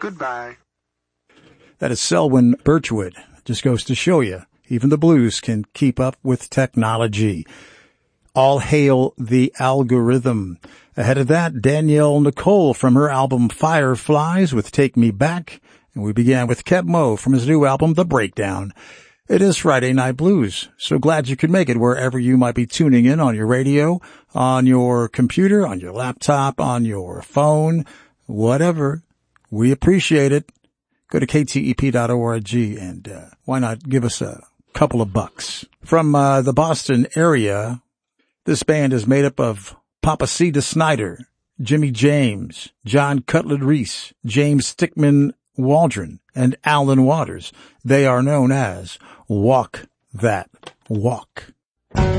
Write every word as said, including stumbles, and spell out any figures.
Goodbye. That is Selwyn Birchwood. Just goes to show you, even the blues can keep up with technology. All hail the algorithm. Ahead of that, Danielle Nicole from her album Fireflies with Take Me Back. And we began with Keb Mo from his new album, The Breakdown. It is Friday Night Blues, so glad you could make it wherever you might be tuning in on your radio, on your computer, on your laptop, on your phone, whatever. We appreciate it. Go to K T E P dot org and uh, why not give us a couple of bucks. From uh, the Boston area, this band is made up of Papa C. DeSnyder, Jimmy James, John Cutler Reese, James Stickman Waldron, and Alan Waters. They are known as Walk That Walk.